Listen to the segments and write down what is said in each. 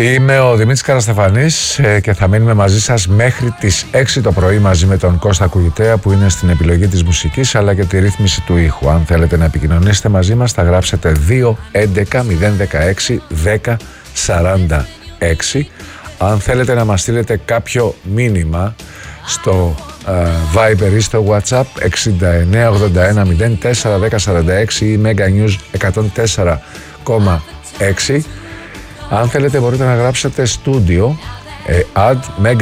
Είμαι ο Δημήτρης Καραστεφανής και θα μείνουμε μαζί σας μέχρι τις 6 το πρωί μαζί με τον Κώστα Κουγητέα που είναι στην επιλογή της μουσικής αλλά και τη ρύθμιση του ήχου. Αν θέλετε να επικοινωνήσετε μαζί μας θα γράψετε 2-11-016-10-46. Αν θέλετε να μας στείλετε κάποιο μήνυμα στο Viber ή στο WhatsApp 6981-04-1046 ή Mega News 104,6. Αν θέλετε μπορείτε να γράψετε studio at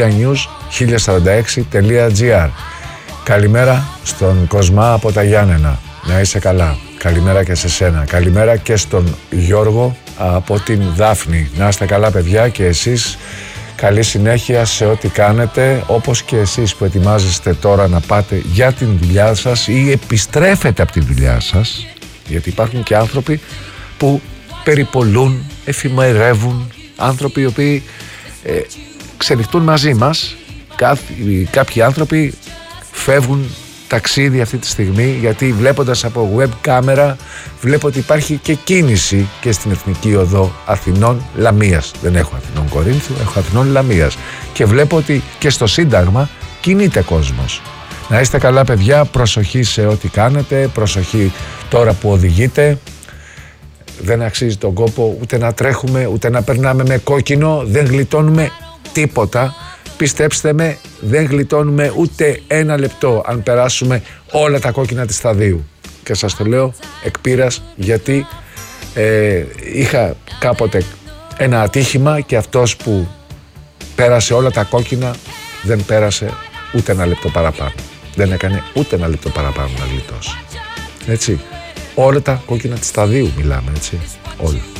meganews1046.gr. Καλημέρα στον Κοσμά από τα Γιάννενα. Να είσαι καλά. Καλημέρα και σε σένα. Καλημέρα και στον Γιώργο από την Δάφνη. Να είστε καλά παιδιά και εσείς. Καλή συνέχεια σε ό,τι κάνετε, όπως και εσείς που ετοιμάζεστε τώρα να πάτε για την δουλειά σας ή επιστρέφετε από τη δουλειά σας, γιατί υπάρχουν και άνθρωποι που περιπολούν, εφημερεύουν, άνθρωποι οι οποίοι ξενυχτούν μαζί μας. Κάποιοι άνθρωποι φεύγουν ταξίδι αυτή τη στιγμή, γιατί βλέποντας από web κάμερα βλέπω ότι υπάρχει και κίνηση και στην Εθνική Οδό Αθηνών Λαμίας. Δεν έχω Αθηνών Κορίνθου, έχω Αθηνών Λαμίας και βλέπω ότι και στο Σύνταγμα κινείται κόσμος. Να είστε καλά παιδιά, προσοχή σε ό,τι κάνετε, προσοχή τώρα που οδηγείτε. Δεν αξίζει τον κόπο ούτε να τρέχουμε ούτε να περνάμε με κόκκινο, δεν γλιτώνουμε τίποτα. Πιστέψτε με, δεν γλιτώνουμε ούτε ένα λεπτό αν περάσουμε όλα τα κόκκινα της σταδίου. Και σας το λέω εκ πείρας, γιατί είχα κάποτε ένα ατύχημα και αυτός που πέρασε όλα τα κόκκινα δεν πέρασε ούτε ένα λεπτό παραπάνω. Δεν έκανε ούτε ένα λεπτό παραπάνω να γλιτώσει. Έτσι, όλα τα κόκκινα της σταδίου μιλάμε, έτσι, όλα.